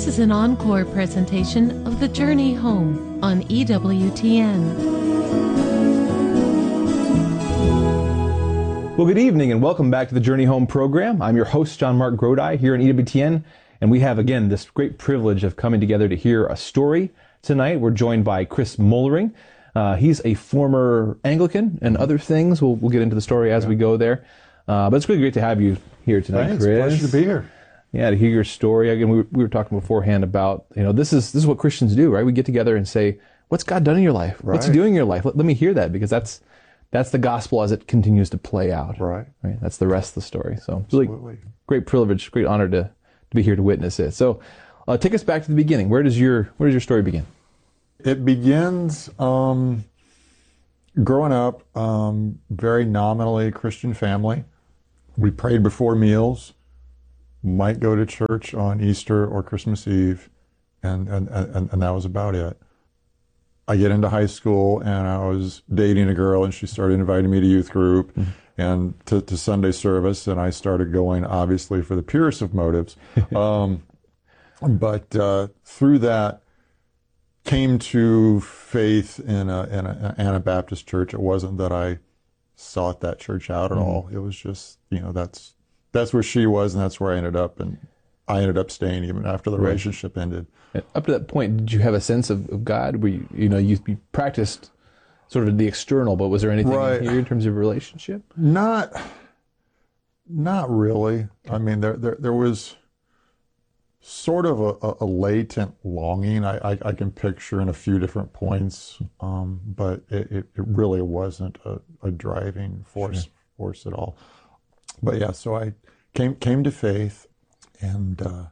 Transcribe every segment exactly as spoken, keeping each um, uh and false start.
This is an encore presentation of The Journey Home on E W T N. Well, good evening and welcome back to the Journey Home program. I'm your host, John Mark Grodi, here in E W T N, and we have, again, this great privilege of coming together to hear a story tonight. We're joined by Chris Moellering. Uh, he's a former Anglican and other things. We'll, we'll get into the story as yeah. we go there. Uh, but it's really great to have you here tonight, Thanks. Chris. Pleasure to be here. Yeah, to hear your story. Again, we were, we were talking beforehand about, you know, this is this is what Christians do, right? We get together and say, what's God done in your life? Right. What's He doing in your life? Let, let me hear that, because that's that's the gospel as it continues to play out. Right. Right. That's the rest of the story. So it's really Absolutely. Great privilege, great honor to, to be here to witness it. So uh, take us back to the beginning. Where does your where does your story begin? It begins um, growing up, um, very nominally Christian family. We prayed before meals, might go to church on Easter or Christmas Eve, and, and, and, and that was about it. I get into high school, and I was dating a girl, and she started inviting me to youth group mm-hmm. and to, to Sunday service, and I started going, obviously, for the purest of motives. um, but uh, through that, came to faith in, a, in a, an Anabaptist church. It wasn't that I sought that church out at mm-hmm. all. It was just, you know, that's that's where she was, and that's where I ended up, and I ended up staying even after the right. relationship ended. And up to that point, did you have a sense of, of God? Were you, you know, you, you practiced sort of the external, but was there anything right. in here in terms of relationship? Not, not really. I mean, there there there was sort of a, a latent longing I, I, I can picture in a few different points, um, but it, it, it really wasn't a, a driving force sure. force at all. But yeah, so I came came to faith, and uh,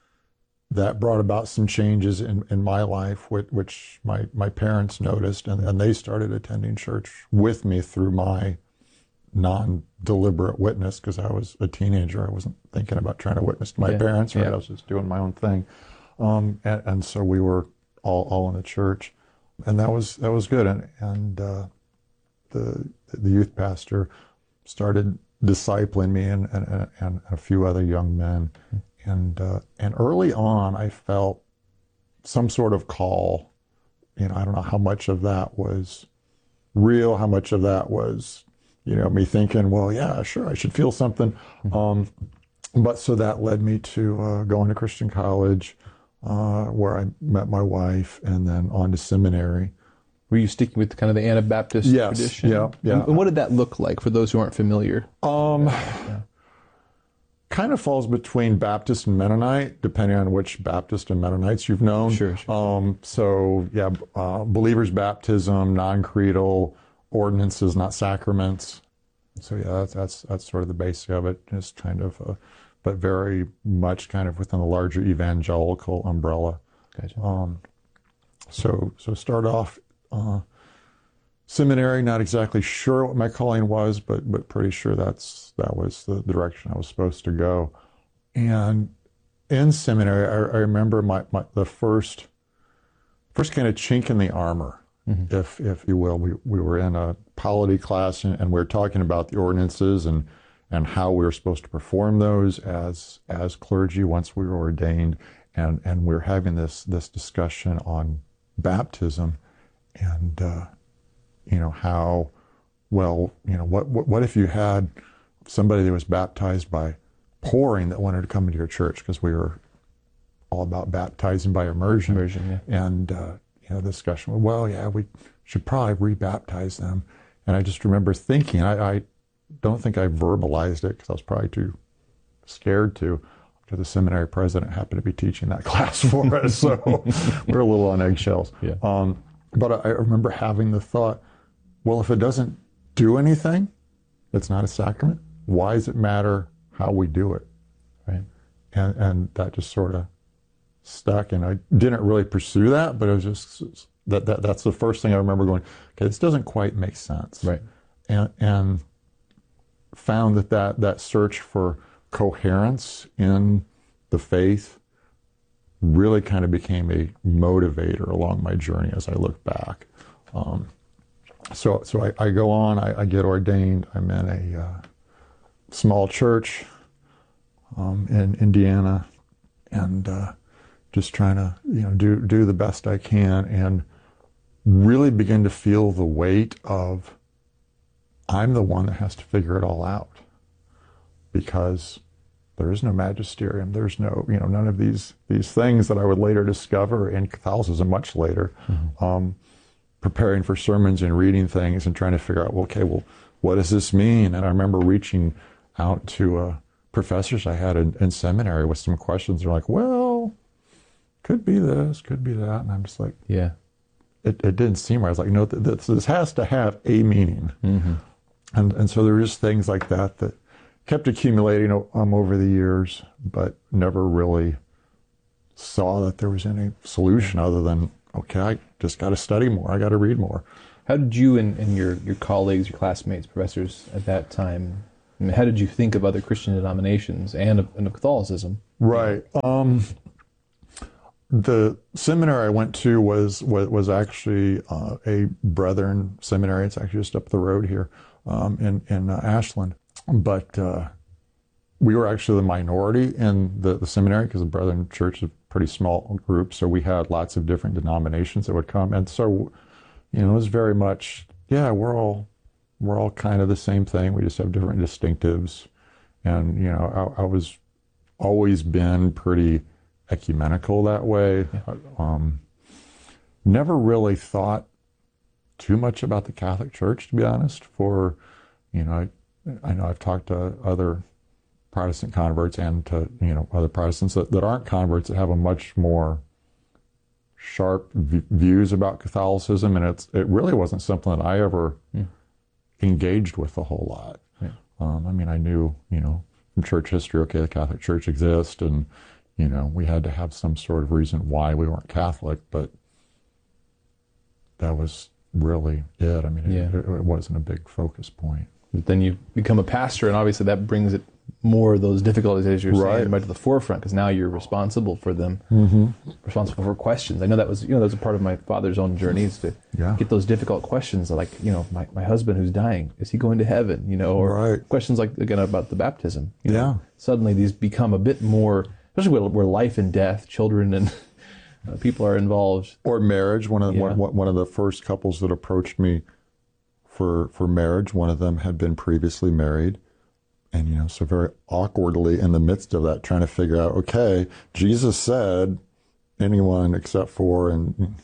that brought about some changes in, in my life, which, which my, my parents noticed, and, and they started attending church with me through my non-deliberate witness, because I was a teenager. I wasn't thinking about trying to witness to my yeah. parents, right? Yeah. I was just doing my own thing. Um, and, and so we were all, all in the church, and that was that was good. And and uh, the the youth pastor started discipling me and and, and a few other young men. And uh, and early on, I felt some sort of call. You know, I don't know how much of that was real, how much of that was, you know, me thinking, well, yeah, sure, I should feel something. Um, but so that led me to uh, going to Christian college, uh, where I met my wife, and then on to seminary. Were you sticking with kind of the Anabaptist yes, tradition? Yeah, yeah. And what did that look like for those who aren't familiar? Um, yeah. Kind of falls between Baptist and Mennonite, depending on which Baptist and Mennonites you've known. Sure, sure. Um, so, yeah, uh, believers' baptism, non-creedal, ordinances, not sacraments. So, yeah, that's that's, that's sort of the basic of it. Just kind of, uh, but very much kind of within the larger evangelical umbrella. Gotcha. Um, so, so start off uh, seminary, not exactly sure what my calling was, but but pretty sure that's that was the direction I was supposed to go. And in seminary, I, I remember my, my the first first kind of chink in the armor, mm-hmm. if if you will. We we were in a polity class, and, and we were talking about the ordinances and and how we were supposed to perform those as as clergy once we were ordained, and and we were having this this discussion on baptism, and uh, you know how well you know what, what what if you had somebody that was baptized by pouring that wanted to come into your church, because we were all about baptizing by immersion. Immersion, yeah. And uh, you know, the discussion, well, yeah, we should probably re-baptize them. And I just remember thinking, I, I don't think I verbalized it because I was probably too scared to, because the seminary president happened to be teaching that class for us, so we're a little on eggshells. Yeah. Um, but I, I remember having the thought, well, if it doesn't do anything, it's not a sacrament. Why does it matter how we do it? Right. And and that just sort of stuck, and I didn't really pursue that, but it was just that, that that's the first thing I remember going, okay, this doesn't quite make sense. Right. And and found that that, that search for coherence in the faith really kind of became a motivator along my journey as I look back. Um, so so I, I go on, I, I get ordained. I'm in a uh, small church um, in Indiana, and uh, just trying to, you know, do do the best I can, and really begin to feel the weight of I'm the one that has to figure it all out, because there is no magisterium. There's no, you know, none of these these things that I would later discover in Catholicism, much later, mm-hmm. um, preparing for sermons and reading things and trying to figure out, well, okay, well, what does this mean? And I remember reaching out to uh, professors I had in, in seminary with some questions. They're like, well, could be this, could be that. And I'm just like, yeah, it, it didn't seem right. I was like, no, this, this has to have a meaning. Mm-hmm. And and so there were just things like that that kept accumulating um, over the years, but never really saw that there was any solution other than, okay, I just got to study more. I got to read more. How did you and, and your, your colleagues, your classmates, professors at that time, I mean, how did you think of other Christian denominations and of, and of Catholicism? Right. Um, the seminary I went to was was, was actually uh, a Brethren seminary. It's actually just up the road here um, in, in uh, Ashland. But uh, we were actually the minority in the, the seminary, because the Brethren Church is a pretty small group, so we had lots of different denominations that would come. And so, you know, it was very much, yeah, we're all we're all kind of the same thing. We just have different distinctives. And, you know, I, I was always been pretty ecumenical that way. Yeah. Um, never really thought too much about the Catholic Church, to be honest, for, you know, I, I know I've talked to other Protestant converts and to, you know, other Protestants that, that aren't converts that have a much more sharp v- views about Catholicism, and it's it really wasn't something that I ever mm. engaged with a whole lot. Yeah. Um, I mean, I knew, you know, from church history, okay, the Catholic Church exists, and, you know, we had to have some sort of reason why we weren't Catholic, but that was really it. I mean, yeah. it, it wasn't a big focus point. But then you become a pastor, and obviously that brings it more of those difficulties, as you're right. saying, right to the forefront, because now you're responsible for them, mm-hmm. responsible for questions. I know that was, you know, that was a part of my father's own journey, is to yeah. get those difficult questions, like, you know, my, my husband who's dying, is he going to heaven? You know, or right. questions like, again, about the baptism. You yeah. know, suddenly these become a bit more, especially where, where life and death, children and uh, people are involved. Or marriage. One of yeah. one, one of the first couples that approached me for for marriage, one of them had been previously married. And, you know, so very awkwardly in the midst of that, trying to figure out, okay, Jesus said anyone except for, and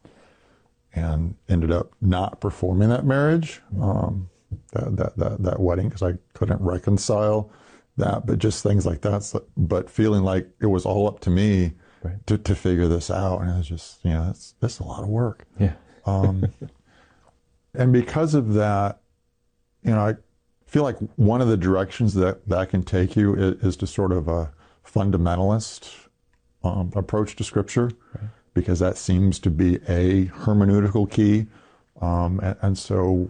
and ended up not performing that marriage, um, that, that, that, that wedding, because I couldn't reconcile that, but just things like that. So, but feeling like it was all up to me right. to, to figure this out. And it was just, you know, that's, that's a lot of work. Yeah. um, and because of that, you know, I feel like one of the directions that that can take you is, is to sort of a fundamentalist um, approach to Scripture, right. because that seems to be a hermeneutical key. Um, and, and so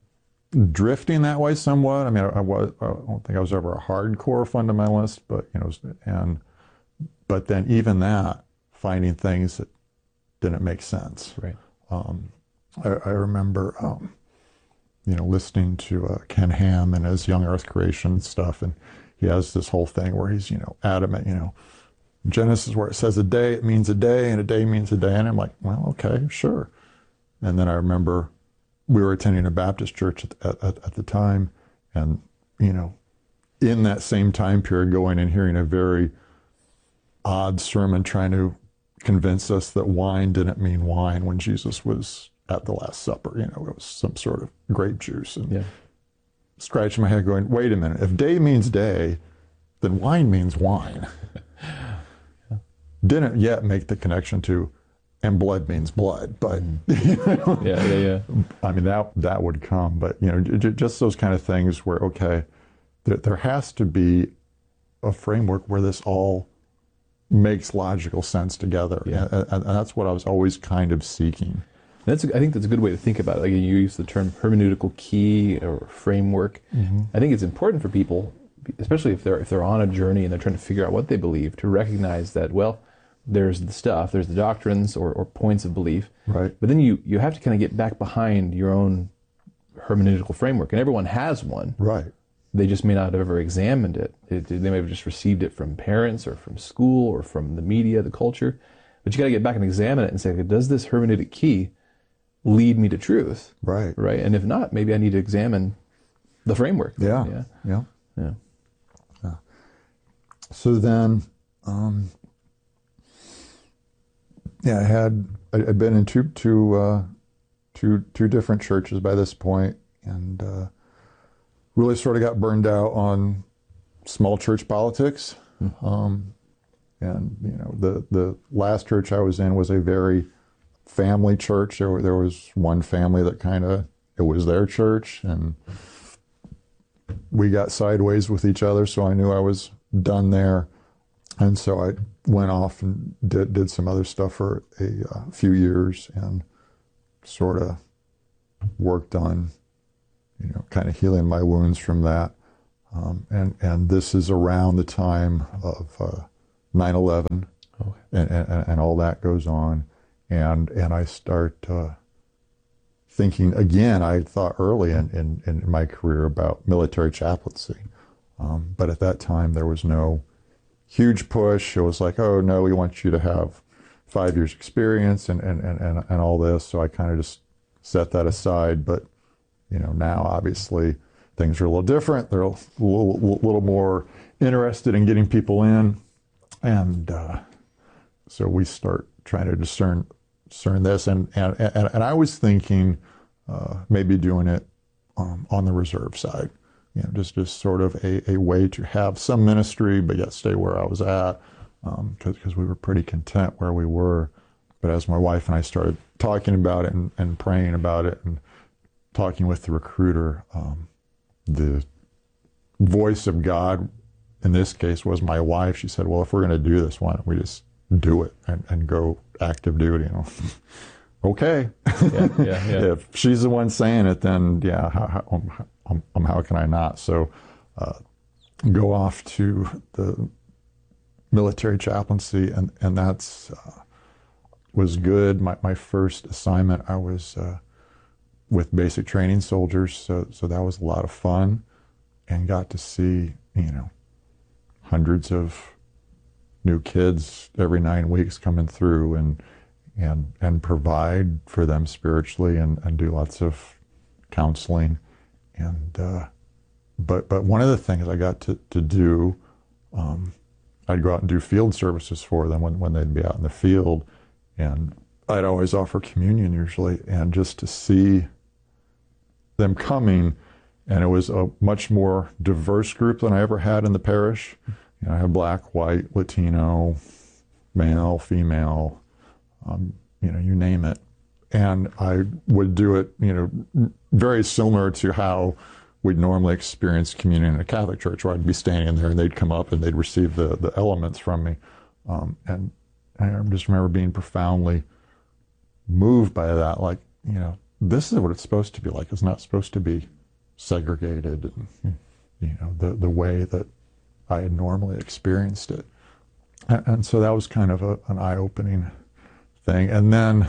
drifting that way somewhat, I mean, I, I, was, I don't think I was ever a hardcore fundamentalist, but, you know, and but then even that, finding things that didn't make sense. Right. Um, I, I remember, um, you know, listening to uh, Ken Ham and his Young Earth Creation stuff, and he has this whole thing where he's, you know, adamant, you know, Genesis where it says a day, it means a day, and a day means a day, and I'm like, well, okay, sure. And then I remember we were attending a Baptist church at, at, at the time, and, you know, in that same time period, going and hearing a very odd sermon trying to convince us that wine didn't mean wine when Jesus was at the Last Supper. You know, it was some sort of grape juice. And yeah. scratching my head going, wait a minute, if day means day, then wine means wine. yeah. Didn't yet make the connection to, and blood means blood, but you know, yeah, yeah, yeah. I mean, that that would come, but, you know, j- just those kind of things where, okay, there, there has to be a framework where this all makes logical sense together. Yeah. And, and, and that's what I was always kind of seeking. That's a, I think that's a good way to think about it. Like, you use the term hermeneutical key or framework. Mm-hmm. I think it's important for people, especially if they're if they're on a journey and they're trying to figure out what they believe, to recognize that, well, there's the stuff, there's the doctrines or, or points of belief. Right. But then you, you have to kind of get back behind your own hermeneutical framework. And everyone has one. Right. They just may not have ever examined it. it. They may have just received it from parents or from school or from the media, the culture. But you got to get back and examine it and say, okay, does this hermeneutic key lead me to truth? Right. Right. And if not, maybe I need to examine the framework. Yeah. Yeah. Yeah. Yeah. yeah. So then, um, yeah, I had I- I'd been in two two uh, two two different churches by this point, and uh, really sort of got burned out on small church politics. Mm-hmm. Um, and you know, the the last church I was in was a very family church. There, were, there was one family that kind of, it was their church, and we got sideways with each other, so I knew I was done there. And so I went off and did, did some other stuff for a uh, few years and sort of worked on, you know, kind of healing my wounds from that. Um, and, and this is around the time of uh, nine eleven, Okay. and, and, and all that goes on. And and I start uh, thinking again. I thought early in, in, in my career about military chaplaincy, um, but at that time there was no huge push. It was like, oh no, we want you to have five years experience and and, and, and, and all this. So I kind of just set that aside. But you know, now obviously things are a little different. They're a little, little more interested in getting people in, and uh, so we start trying to discern. discern this, and, and, and, and I was thinking uh, maybe doing it um, on the reserve side, you know, just, just sort of a, a way to have some ministry, but yet stay where I was at, because um, we were pretty content where we were. But as my wife and I started talking about it and, and praying about it and talking with the recruiter, um, the voice of God in this case was my wife. She said, well, if we're going to do this, why don't we just do it and, and go active duty, you know? Okay. Yeah, yeah, yeah. If she's the one saying it, then yeah, how, how, um, um, how can I not? So uh, go off to the military chaplaincy, and, and that's uh, was good. My, my first assignment, I was uh, with basic training soldiers, so, so that was a lot of fun, and got to see, you know, hundreds of new kids every nine weeks coming through, and and and provide for them spiritually, and, and do lots of counseling. And uh, but but one of the things I got to, to do, um, I'd go out and do field services for them when, when they'd be out in the field, and I'd always offer communion usually, and just to see them coming, and it was a much more diverse group than I ever had in the parish. You know, I have black, white, Latino, male, female, um, you know, you name it. And I would do it, you know, very similar to how we'd normally experience communion in a Catholic church, where I'd be standing there and they'd come up and they'd receive the, the elements from me. Um, and I just remember being profoundly moved by that. Like, you know, this is what it's supposed to be like. It's not supposed to be segregated, and, you know, the, the way that I had normally experienced it. And, and so that was kind of a, an eye-opening thing. And then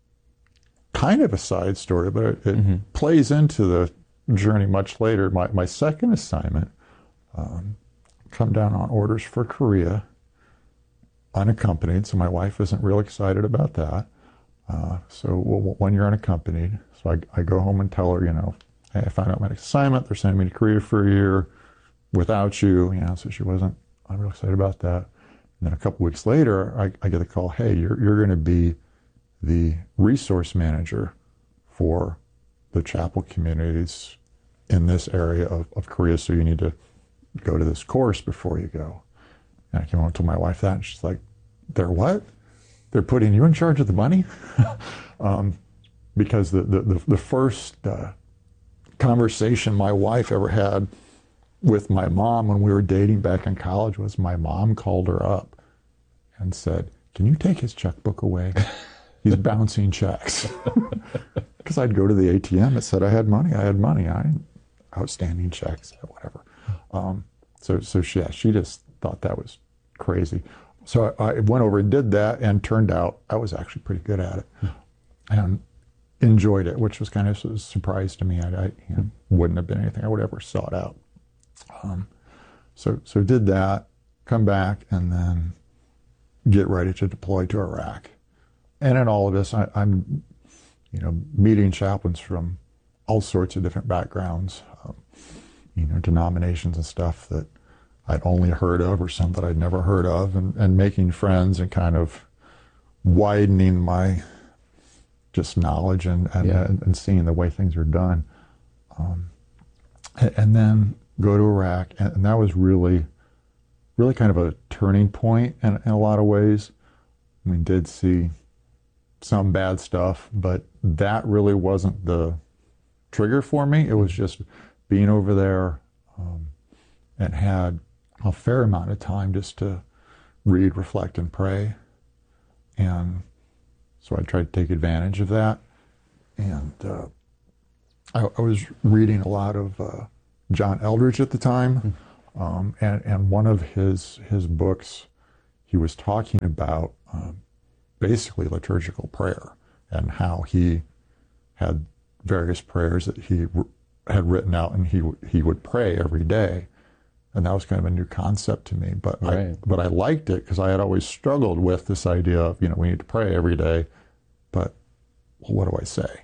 kind of a side story, but it, it mm-hmm. plays into the journey much later. My, my second assignment, um, come down on orders for Korea, unaccompanied, so my wife isn't real excited about that. Uh, so w- when you're unaccompanied, so I, I go home and tell her, you know, hey, I found out my next assignment, they're sending me to Korea for a year without you, you know, so she wasn't, I'm real excited about that. And then a couple weeks later, I, I get a call, hey, you're, you're going to be the resource manager for the chapel communities in this area of, of Korea, so you need to go to this course before you go. And I came home and told my wife that, and she's like, they're what? They're putting you in charge of the money? um, because the, the, the, the first uh, conversation my wife ever had with my mom when we were dating back in college was my mom called her up and said, can you take his checkbook away? He's bouncing checks. Because I'd go to the A T M, it said I had money, I had money, I didn't, outstanding checks, whatever. Um, so so she, yeah, she just thought that was crazy. So I, I went over and did that, and turned out I was actually pretty good at it, and enjoyed it, which was kind of a surprise to me. I, I you know, wouldn't have been anything I would ever sought out. Um, so so did that, come back, and then get ready to deploy to Iraq. And in all of this, I, I'm, you know, meeting chaplains from all sorts of different backgrounds, um, you know, denominations and stuff that I'd only heard of or some that I'd never heard of, and, and making friends and kind of widening my just knowledge and, and, Yeah. and, and seeing the way things are done. Um, and, and then go to Iraq, and, and that was really, really kind of a turning point in, in a lot of ways. I mean, did see some bad stuff, but that really wasn't the trigger for me. It was just being over there, um, and had a fair amount of time just to read, reflect, and pray. And so I tried to take advantage of that. And uh, I, I was reading a lot of uh, John Eldridge at the time, um, and, and one of his, his books, he was talking about um, basically liturgical prayer and how he had various prayers that he had written out, and he he would pray every day, and that was kind of a new concept to me. But Right. I but I liked it because I had always struggled with this idea of, you know, we need to pray every day, but well, what do I say?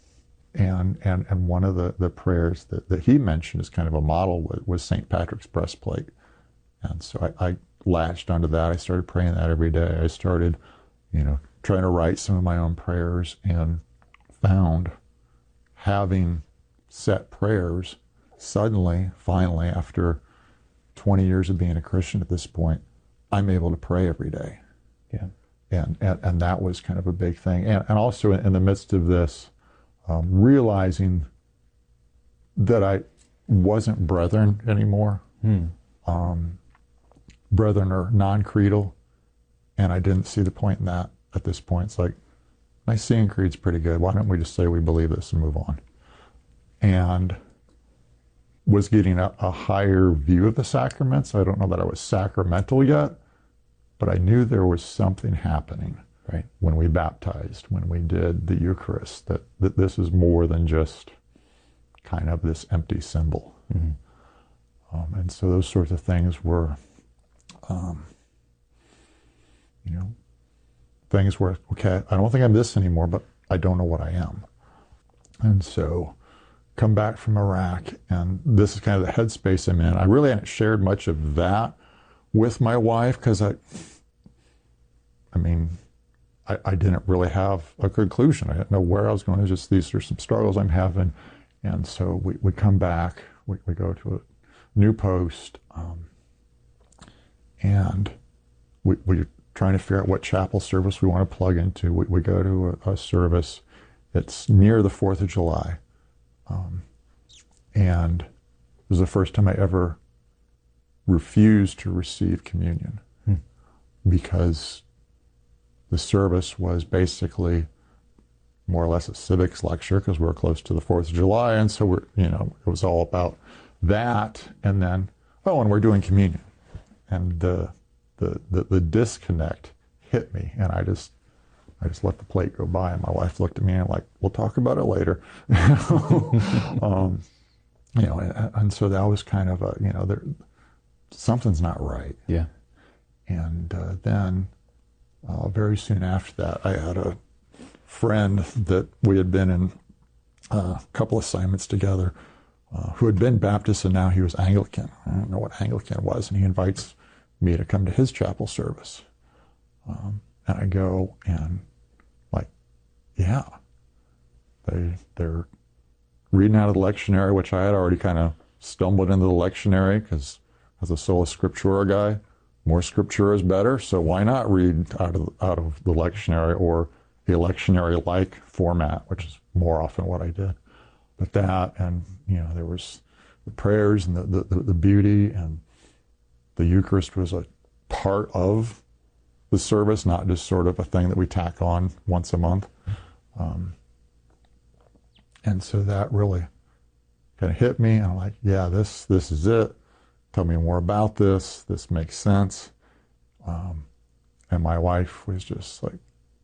And and and one of the the prayers that, that he mentioned as kind of a model was, was Saint Patrick's breastplate, and so I, I latched onto that. I started praying that every day. I started, you know, trying to write some of my own prayers, and found having set prayers, suddenly, finally, after twenty years of being a Christian at this point, I'm able to pray every day. Yeah. And and, and that was kind of a big thing. And, and also in, in the midst of this, um, realizing that I wasn't brethren anymore. Hmm. Um, brethren are non-creedal, and I didn't see the point in that at this point. It's like, Nicene Creed's pretty good. Why don't we just say we believe this and move on? And was getting a, a higher view of the sacraments. I don't know that I was sacramental yet, but I knew there was something happening Right. when we baptized, when we did the Eucharist, that, that this is more than just kind of this empty symbol. Mm-hmm. Um, and so those sorts of things were, um, you know, things where, okay, I don't think I'm this anymore, but I don't know what I am. And so come back from Iraq, and this is kind of the headspace I'm in. I really hadn't shared much of that with my wife because I, I mean, I, I didn't really have a conclusion. I didn't know where I was going. It was just, these are some struggles I'm having. And so we, we come back, we, we go to a new post, um, and we, we're trying to figure out what chapel service we want to plug into. We, we go to a, a service that's near the fourth of July. Um, and it was the first time I ever refused to receive communion, hmm. because the service was basically more or less a civics lecture because we're close to the fourth of July. And so we're, you know, it was all about that. And then, oh, and we're doing communion. And the, the, the, the disconnect hit me. And I just, I just let the plate go by. And my wife looked at me and like, we'll talk about it later. um, you know, and, and so that was kind of a, you know, there, something's not right. Yeah. And uh, then uh, very soon after that, I had a friend that we had been in uh, a couple assignments together, uh, who had been Baptist, and now he was Anglican. I don't know what Anglican was, and he invites me to come to his chapel service. Um, and I go, and like, yeah, they they're reading out of the lectionary, which I had already kind of stumbled into the lectionary because as a sola scriptura guy, more scripture is better. So why not read out of out of the lectionary or the lectionary-like format, which is more often what I did. But that, and you know, there was the prayers and the the, the beauty, and the Eucharist was a part of the service, not just sort of a thing that we tack on once a month. Um, and so that really kind of hit me, and I'm like, yeah, this this is it. Tell me more about this. This makes sense. Um, and my wife was just like,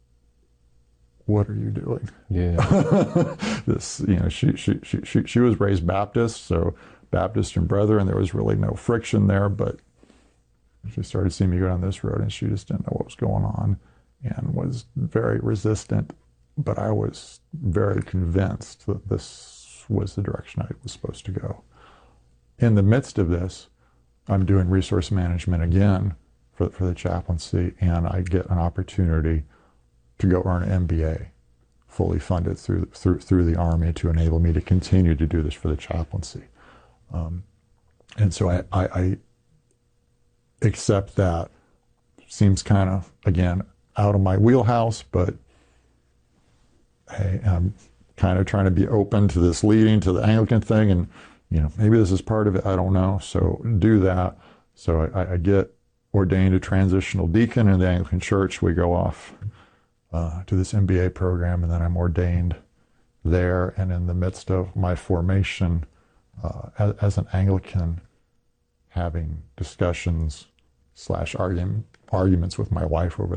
what are you doing? Yeah. This, you know, she, she, she, she, she was raised Baptist, so Baptist and Brethren, there was really no friction there, but she started seeing me go down this road, and she just didn't know what was going on and was very resistant. But I was very convinced that this was the direction I was supposed to go. In the midst of this, I'm doing resource management again for, for the chaplaincy, and I get an opportunity to go earn an M B A, fully funded through through through the Army, to enable me to continue to do this for the chaplaincy. Um, and so I, I, I accept that. Seems kind of, again, out of my wheelhouse, but hey, I'm kind of trying to be open to this leading to the Anglican thing, and you know, maybe this is part of it, I don't know. So do that. So I, I get ordained a transitional deacon in the Anglican Church. We go off uh, to this M B A program, and then I'm ordained there. And in the midst of my formation uh, as, as an Anglican, having discussions slash argument, arguments with my wife over